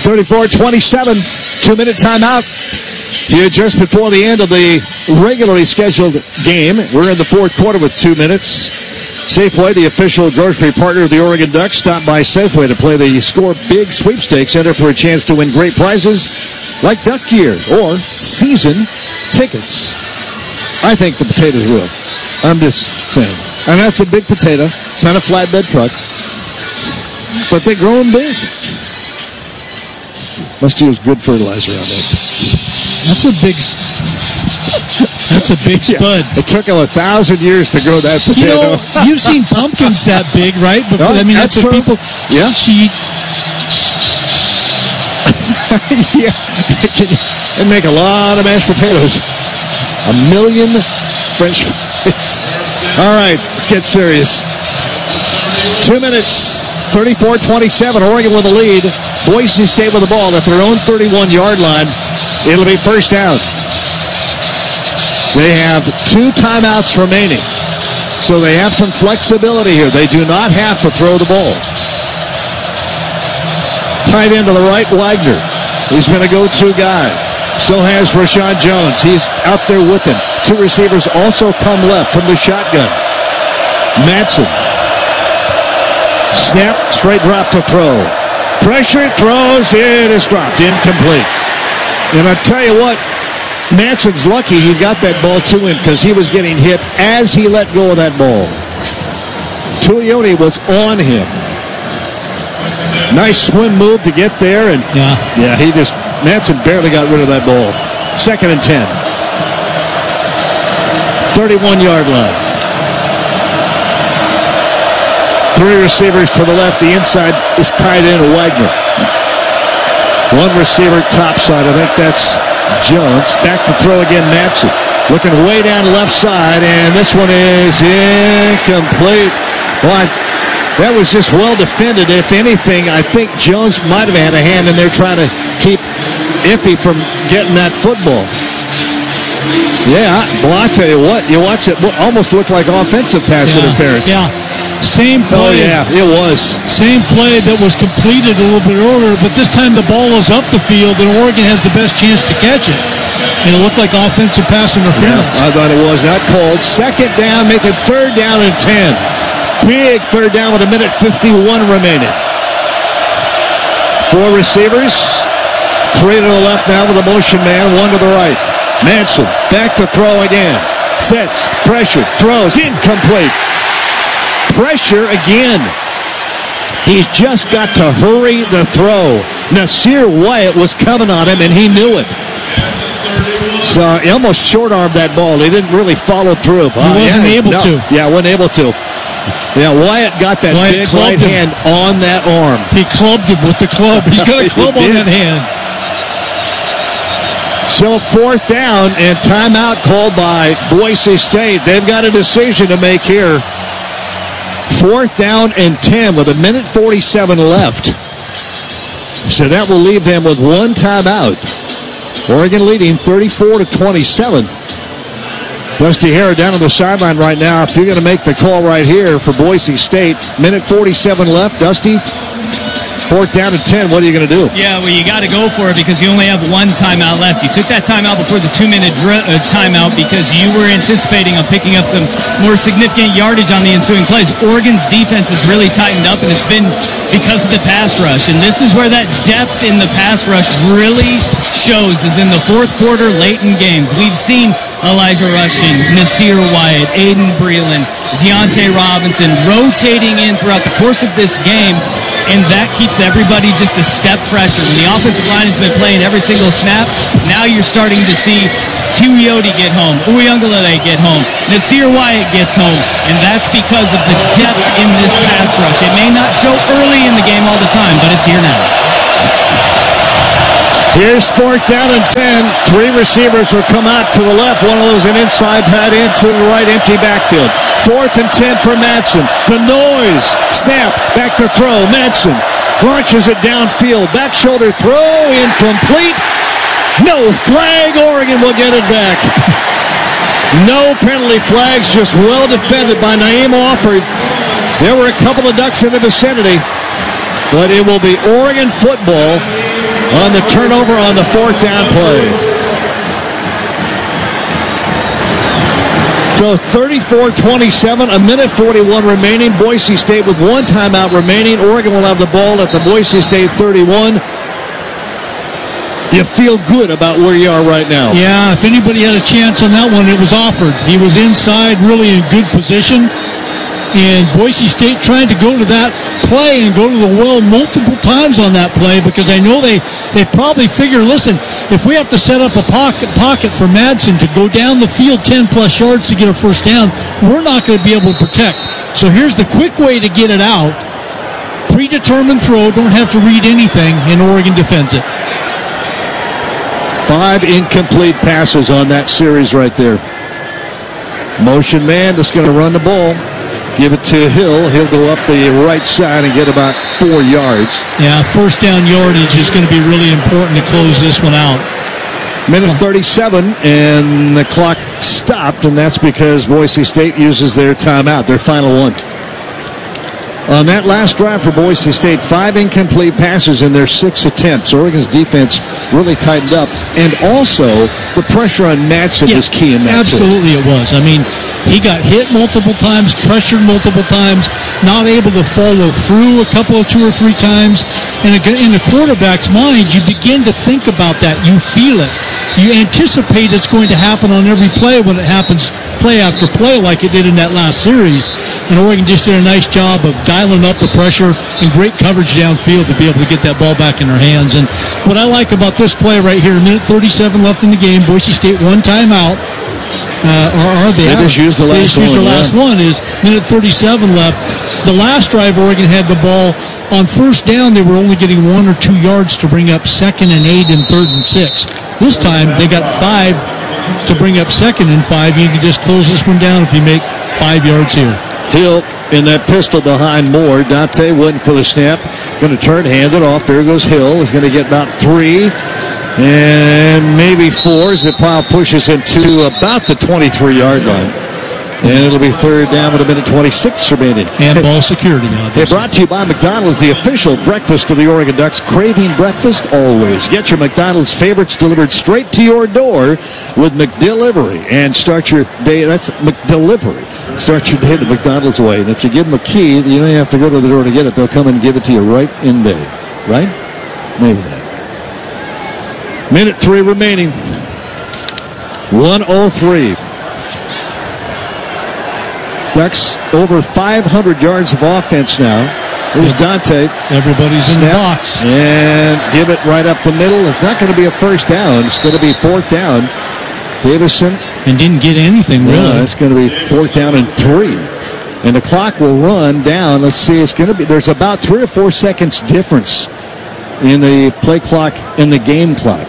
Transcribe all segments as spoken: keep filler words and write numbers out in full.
thirty-four twenty-seven, two-minute timeout. Here just before the end of the regularly scheduled game. We're in the fourth quarter with two minutes. Safeway, the official grocery partner of the Oregon Ducks, stop by Safeway to play the Score Big sweepstakes. Enter for a chance to win great prizes like duck gear or season tickets. I think the potato's real. I'm just saying. And that's a big potato. It's not a flatbed truck. But they grow them big. Must use good fertilizer on that. That's a big... That's a big spud. Yeah, it took him a thousand years to grow that potato. You know, you've seen pumpkins that big, right? Before, no, I mean, that's, that's what true. people yeah. cheat. yeah. And make a lot of mashed potatoes. A million French fries. All right, let's get serious. Two minutes, thirty-four twenty-seven. Oregon with the lead. Boise State with the ball at their own thirty-one-yard line. It'll be first down. They have two timeouts remaining, so they have some flexibility here. They do not have to throw the ball. Tight end to the right, Wagner. He's been a go-to guy. So has Rashad Jones. He's out there with him. Two receivers also come left from the shotgun. Madsen. Snap, straight drop to throw. Pressure, throws, it is dropped. Incomplete. And I tell you what, Madsen's lucky he got that ball to him because he was getting hit as he let go of that ball. Tuioti was on him. Nice swim move to get there, and yeah, yeah, he just Madsen barely got rid of that ball. Second and ten. thirty-one-yard line. Three receivers to the left. The inside is tight end Wagner. One receiver topside. I think that's Jones. Back to throw again, Madsen. Looking way down the left side, and this one is incomplete. Boy, that was just well defended. If anything, I think Jones might have had a hand in there trying to keep Iffy from getting that football. Yeah, well, I tell you what, you watch it, almost looked like offensive pass yeah, interference. Yeah. Same play. Oh, yeah, it was. Same play that was completed a little bit earlier, but this time the ball is up the field, and Oregon has the best chance to catch it. And it looked like offensive pass interference. Yeah, I thought it was not called. Second down, make it third down and ten. Big third down with a minute fifty-one remaining. Four receivers. Three to the left now with a motion man, one to the right. Madsen, back to throw again. Sets, pressure, throws, incomplete. Pressure again. He's just got to hurry the throw. Nasir Wyatt was coming on him, and he knew it. So he almost short-armed that ball. He didn't really follow through. He uh, wasn't yeah, able no, to. Yeah, wasn't able to. Yeah, Wyatt got that Wyatt big right him. hand on that arm. He clubbed him with the club. He's got a club on that hand. So fourth down and timeout called by Boise State. They've got a decision to make here. Fourth down and ten with a minute forty-seven left. So that will leave them with one timeout. Oregon leading thirty-four to twenty-seven. Dusty Hare down on the sideline right now. If you're going to make the call right here for Boise State, minute forty-seven left. Dusty, fourth down and ten. What are you going to do? Yeah, well, you got to go for it because you only have one timeout left. You took that timeout before the two-minute dr- uh, timeout because you were anticipating on picking up some more significant yardage on the ensuing plays. Oregon's defense has really tightened up, and it's been because of the pass rush. And this is where that depth in the pass rush really shows, is in the fourth quarter, late in games. We've seen Elijah Rushing, Nasir Wyatt, Aiden Breland, Deontay Robinson rotating in throughout the course of this game, and that keeps everybody just a step fresher. When the offensive line has been playing every single snap, now you're starting to see Tuioti get home, Uiagalelei get home, Nasir Wyatt gets home, and that's because of the depth in this pass rush. It may not show early in the game all the time, but it's here now. Here's fourth down and ten. Three receivers will come out to the left. One of those an inside tight end to the right, empty backfield. Fourth and ten for Madsen. The noise. Snap. Back to throw. Madsen launches it downfield. Back shoulder throw. Incomplete. No flag. Oregon will get it back. No penalty flags. Just well defended by Naeem Offord. There were a couple of Ducks in the vicinity. But it will be Oregon football on the turnover on the fourth down play. So thirty-four twenty-seven, a minute forty-one remaining. Boise State with one timeout remaining. Oregon will have the ball at the Boise State thirty-one. You feel good about where you are right now. Yeah, if anybody had a chance on that one, it was offered. He was inside, really in good position. And Boise State trying to go to that play and go to the well multiple times on that play, because I know they, they probably figure, listen, if we have to set up a pocket pocket for Madsen to go down the field ten-plus yards to get a first down, we're not going to be able to protect. So here's the quick way to get it out. Predetermined throw, don't have to read anything, and Oregon defends it. Five incomplete passes on that series right there. Motion man that's going to run the ball. Give it to Hill. He'll go up the right side and get about four yards. Yeah, first down yardage is going to be really important to close this one out. Minute thirty-seven, and the clock stopped, and that's because Boise State uses their timeout, their final one. On that last drive for Boise State, five incomplete passes in their six attempts. Oregon's defense really tightened up, and also the pressure on Madsen yeah, was key in that. Absolutely, too. It was. I mean, he got hit multiple times, pressured multiple times, not able to follow through a couple of two or three times. And in the quarterback's mind, you begin to think about that. You feel it. You anticipate it's going to happen on every play when it happens play after play like it did in that last series. And Oregon just did a nice job of dialing up the pressure and great coverage downfield to be able to get that ball back in their hands. And what I like about this play right here, minute thirty-seven left in the game, Boise State one timeout. Uh, or are they? They just used the last they just used one. the last yeah. one is minute thirty-seven left. The last drive, Oregon had the ball on first down. They were only getting one or two yards to bring up second and eight and third and six. This time they got five to bring up second and five. You can just close this one down if you make five yards here. Hill in that pistol behind Moore. Dante waiting for the snap. Going to turn, hand it off. There goes Hill. He's going to get about three. And maybe four as the pile pushes him to about the twenty-three-yard line. And it'll be third down with a minute twenty-six remaining. And ball security. Hey, brought to you by McDonald's, the official breakfast of the Oregon Ducks. Craving breakfast always. Get your McDonald's favorites delivered straight to your door with McDelivery. And start your day, that's McDelivery. Start your day the McDonald's way. And if you give them a key, you don't have to go to the door to get it. They'll come and give it to you right in bed. Right? Maybe not. Minute three remaining. one oh three. Ducks over five hundred yards of offense now. There's Dante. Everybody's in the box. And give it right up the middle. It's not going to be a first down. It's going to be fourth down. Davison. And didn't get anything, really. No, it's going to be fourth down and three. And the clock will run down. Let's see. It's going to be, there's about three or four seconds difference in the play clock and the game clock.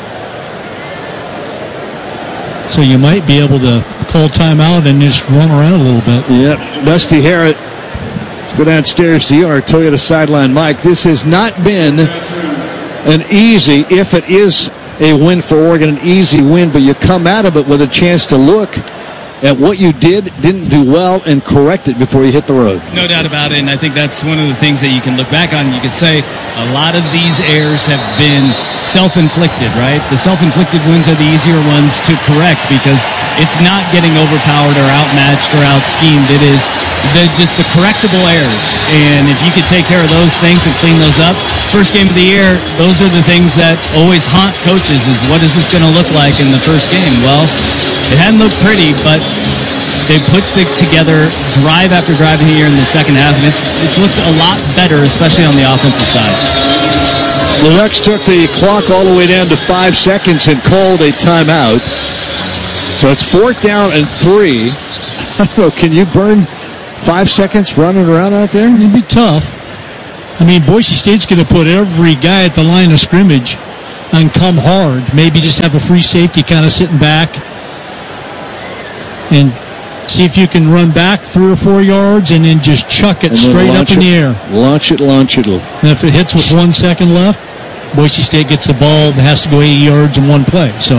So you might be able to call timeout and just run around a little bit. Yep. Dusty Harrod. Let's go downstairs to our Toyota sideline mic. This has not been an easy, if it is a win for Oregon, an easy win, but you come out of it with a chance to look at what you did, didn't do well, and correct it before you hit the road. No doubt about it, and I think that's one of the things that you can look back on. You could say a lot of these errors have been self-inflicted, right? The self-inflicted ones are the easier ones to correct because it's not getting overpowered or outmatched or out-schemed. It is the, just the correctable errors, and if you could take care of those things and clean those up, first game of the year, those are the things that always haunt coaches is what is this going to look like in the first game? Well, it hadn't looked pretty, but they put the, together drive after drive in here in the second half, and it's it's looked a lot better, especially on the offensive side. The Ducks took the clock all the way down to five seconds and called a timeout. So it's fourth down and three. I don't know, can you burn five seconds running around out there? It'd be tough. I mean, Boise State's going to put every guy at the line of scrimmage and come hard. Maybe just have a free safety kind of sitting back and see if you can run back three or four yards and then just chuck it straight up in it, the air. Launch it, launch it. And if it hits with one second left, Boise State gets the ball that has to go eighty yards in one play. So,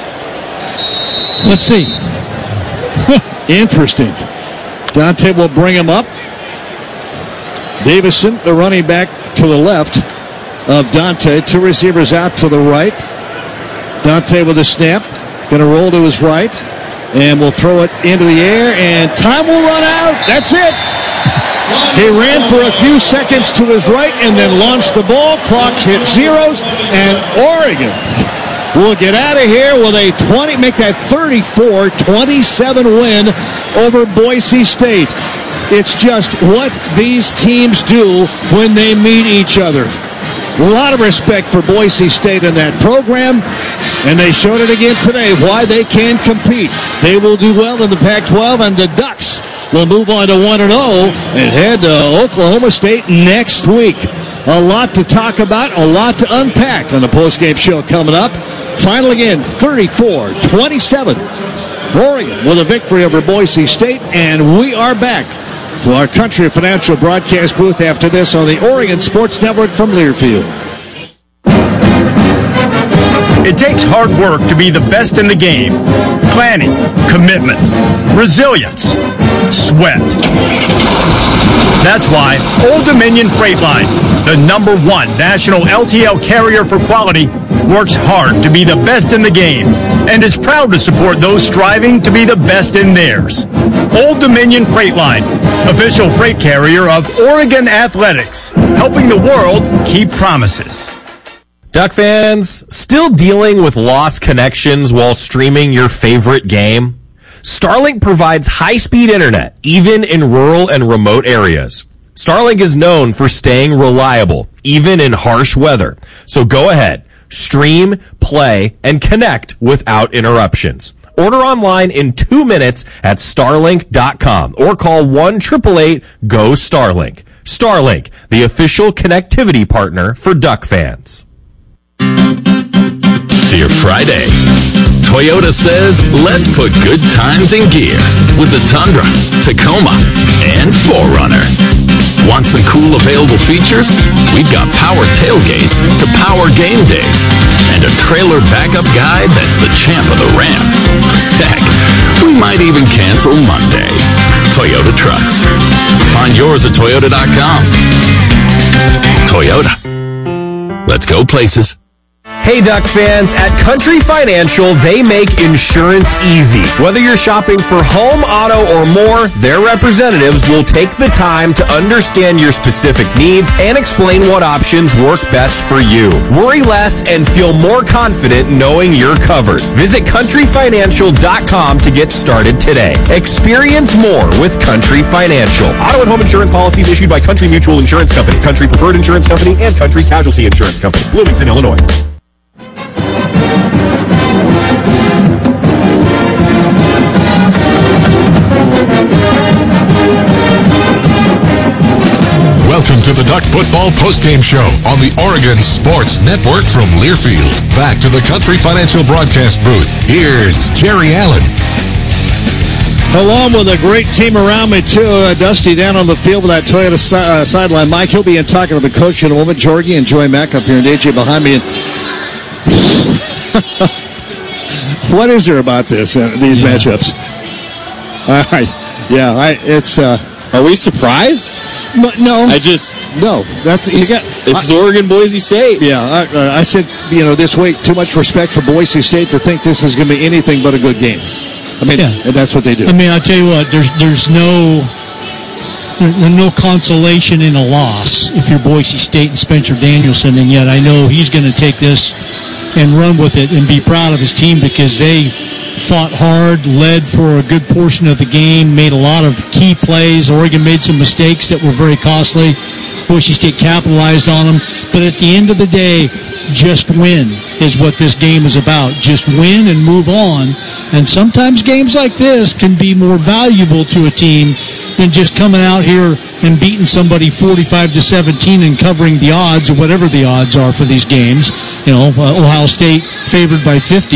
let's see. Interesting. Dante will bring him up. Davison, the running back to the left. of Dante. Two receivers out to the right. Dante with a snap. Going to roll to his right. And will throw it into the air. And time will run out. That's it. He ran for a few seconds to his right and then launched the ball. Clock hit zeros. And Oregon will get out of here with a twenty, make that thirty-four twenty-seven win over Boise State. It's just what these teams do when they meet each other. A lot of respect for Boise State in that program, and they showed it again today, why they can compete. They will do well in the Pac twelve, and the Ducks will move on to one and oh and head to Oklahoma State next week. A lot to talk about, a lot to unpack on the postgame show coming up. Final again, thirty-four twenty-seven. Oregon with a victory over Boise State, and we are back to our Country Financial broadcast booth after this on the Oregon Sports Network from Learfield. It takes hard work to be the best in the game. Planning, commitment, resilience, sweat. That's why Old Dominion Freight Line, the number one national L T L carrier for quality, works hard to be the best in the game and is proud to support those striving to be the best in theirs. Old Dominion Freight Line, official freight carrier of Oregon Athletics, helping the world keep promises. Duck fans, still dealing with lost connections while streaming your favorite game? Starlink provides high-speed internet, even in rural and remote areas. Starlink is known for staying reliable, even in harsh weather. So go ahead, stream, play, and connect without interruptions. Order online in two minutes at starlink dot com or call one eight eight eight G O Starlink. Starlink, the official connectivity partner for Duck fans. Dear Friday, Toyota says let's put good times in gear with the Tundra, Tacoma, and four runner. Want some cool available features? We've got power tailgates to power game days and a trailer backup guide that's the champ of the ramp. Heck, we might even cancel Monday. Toyota trucks. Find yours at toyota dot com. Toyota. Let's go places. Hey Duck fans, at Country Financial, they make insurance easy. Whether you're shopping for home, auto, or more, their representatives will take the time to understand your specific needs and explain what options work best for you. Worry less and feel more confident knowing you're covered. Visit country financial dot com to get started today. Experience more with Country Financial. Auto and home insurance policies issued by Country Mutual Insurance Company, Country Preferred Insurance Company, and Country Casualty Insurance Company, Bloomington, Illinois. Welcome to the Duck Football Postgame Show on the Oregon Sports Network from Learfield. Back to the Country Financial broadcast booth. Here's Jerry Allen. Along with a great team around me, too. Uh, Dusty down on the field with that Toyota si- uh, sideline. Mike, he'll be in talking to the coach in a moment. Jorgie and Joy Mack up here, and A J behind me. And what is there about this, uh, these yeah. matchups? All right. Yeah, I, it's... Uh, Are we surprised? No. I just... No. That's you got. This is Oregon, Boise State. Yeah, I, uh, I said, you know, this week, too much respect for Boise State to think this is going to be anything but a good game. I mean, yeah. that's what they do. I mean, I'll tell you what, there's there's no there, there's no consolation in a loss if you're Boise State and Spencer Danielson, and yet I know he's going to take this and run with it and be proud of his team because they fought hard, led for a good portion of the game, made a lot of key plays. Oregon made some mistakes that were very costly. Boise State capitalized on them. But at the end of the day, just win is what this game is about. Just win and move on. And sometimes games like this can be more valuable to a team than just coming out here and beating somebody forty-five to seventeen and covering the odds or whatever the odds are for these games. You know, uh, Ohio State favored by fifty.